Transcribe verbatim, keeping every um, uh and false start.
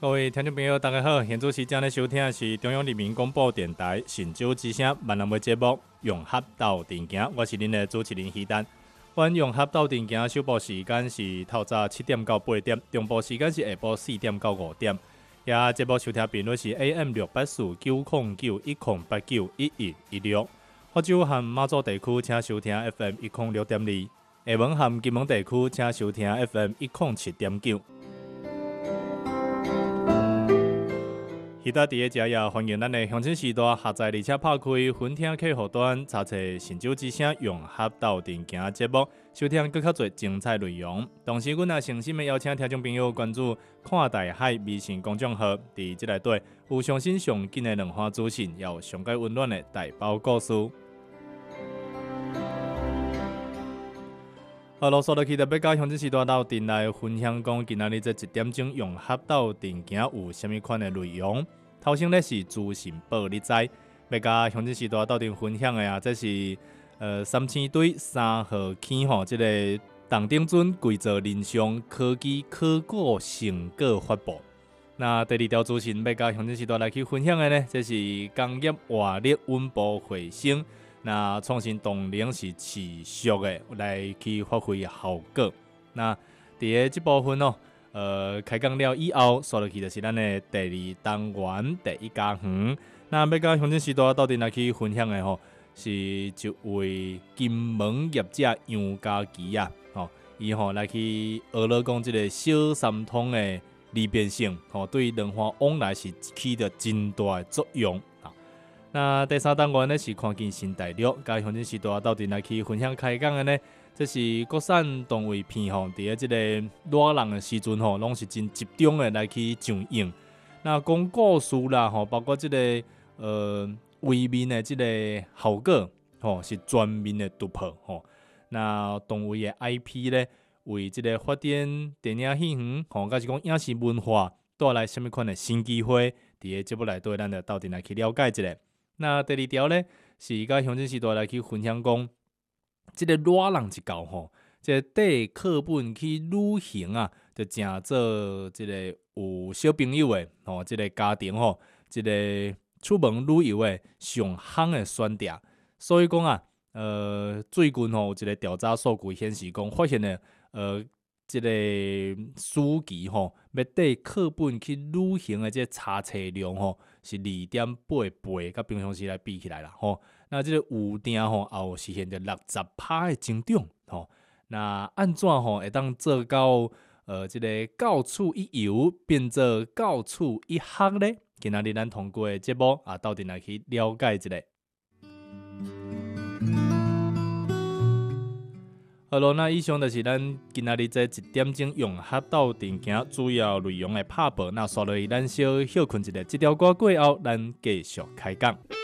各位听众朋友，大家好！现在时正咧收听的是中央人民广播电台神州之声闽南话节目《融合斗阵行》，我是恁的主持人希丹。阮融合斗阵行首播时间是透早七点到八点，中播时间是下晡四点到五点。也节目收听频率是 A M 六八四九零九一零八九一一一六。福州和马祖地区请收听 F M 一零六点二，厦门和金门地区请收听 F M 一零七点九。其他伫个遮也欢迎咱的乡亲时代下载而且拍开分听客户端，查找神州之声融合斗阵行节目，收听更较侪精彩内容。同时，阮也诚心的邀请听众朋友关注看大海微信公众号，伫即内底有上新上紧的两花资讯，也有上界温暖的大包故事。好，啰嗦落去，特别甲乡亲时代斗阵来分享讲，今仔日这一点钟融合斗阵行有啥物款的内容？头先咧是资讯报，你知？要甲乡亲时代斗阵分享的啊，这是呃三星堆三号坑吼，即、这个董鼎尊跪坐人上科技考古成果发布。那第二条资讯要甲乡亲时代来去分享的呢，这是工业活力稳步回升。那创新动能是持续的来去发挥效果。那伫个即部分哦，呃，开讲了以后，刷落去就是咱的第二单元第一家园。那要甲乡亲时代到底来去分享的吼，是一位金门业者杨家基啊，吼，伊吼来去学了讲即个小三通的利便性，吼，对两岸往来是起着真大的作用。那第三单元呢是看见新大陆，甲乡亲时代到底来去分享开讲的呢？这是国产动画片吼，伫个即个热人的时阵吼，拢是真集中的来去上映。那讲故事啦吼，包括即、这个呃画面的即个效果吼，是全面的突破吼。那动画的 I P 咧，为即个发展电影戏园吼，甲是讲影视文化带来什么款的新机会？伫个节目内底，咱就到底来去了解一下。那第二条呢，是甲乡亲时代来去分享讲，即、这个热人一教吼，即、这个缀课本去旅行啊，就诚做即个有小朋友的吼，即、这个家庭吼，即、这个出门旅游的上夯的选择。所以讲啊，呃，最近吼有一个调查数据显示讲，发现呢，呃。即个暑期吼，要缀课本去旅行的即查册量吼，是二点八倍，甲平常时来比起来啦吼。那即个有定吼，也有实现着六十趴的增长吼。那安怎吼会当做到呃，即、这个到处一游变做到处一学咧？今仔日咱通过的节目啊，到底来去了解一下。好咯，那以上就是咱今仔日这一点钟融合斗阵行主要内容的拍报。那刷落去，咱小休困一下，这条歌过后，咱继续开讲。